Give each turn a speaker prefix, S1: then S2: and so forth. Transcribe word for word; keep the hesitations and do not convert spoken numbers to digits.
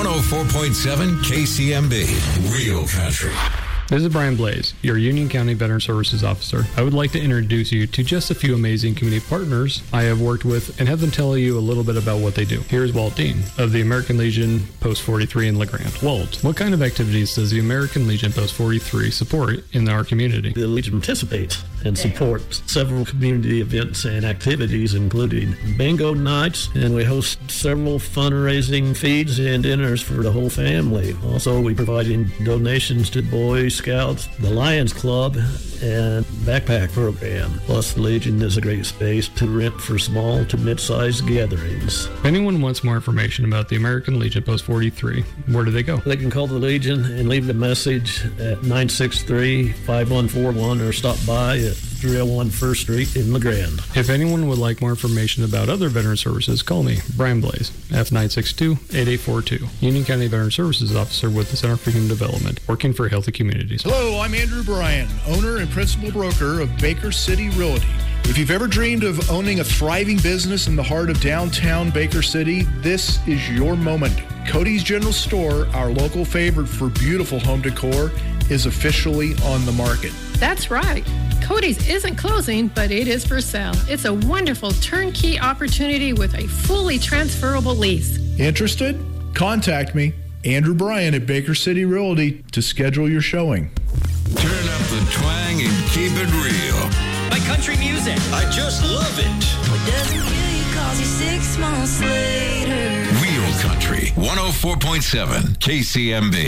S1: oh four point seven K C M B, Real Country.
S2: This is Brian Blaze, your Union County Veteran Services Officer. I would like to introduce you to just a few amazing community partners I have worked with and have them tell you a little bit about what they do. Here's Walt Dean of the American Legion Post forty-three in LeGrand. Walt, what kind of activities does the American Legion Post forty-three support in our community?
S3: The Legion participates and supports several community events and activities, including bingo nights, and we host several fundraising feeds and dinners for the whole family. Also, we provide donations to Boy Scouts, the Lions Club, and backpack program. Plus, the Legion is a great space to rent for small to mid-sized gatherings.
S2: If anyone wants more information about the American Legion Post forty-three, where do they go?
S3: They can call the Legion and leave a message at nine six three, five one four one or stop by at three oh one First Street in LeGrand.
S2: If anyone would like more information about other veteran services, call me, Brian Blaze, F nine six two, eight eight four two, Union County Veteran Services Officer with the Center for Human Development, working for healthy communities.
S4: Hello, I'm Andrew Bryan, owner and principal broker of Baker City Realty. If you've ever dreamed of owning a thriving business in the heart of downtown Baker City, this is your moment. Cody's General Store, our local favorite for beautiful home decor, is officially on the market.
S5: That's right. Cody's isn't closing, but it is for sale. It's a wonderful turnkey opportunity with a fully transferable lease.
S4: Interested? Contact me, Andrew Bryan at Baker City Realty, to schedule your showing.
S1: Turn up the twang and keep it real.
S6: My country music.
S1: I just love it.
S7: What doesn't kill you calls you six months later.
S1: Real Country, one oh four point seven K C M B.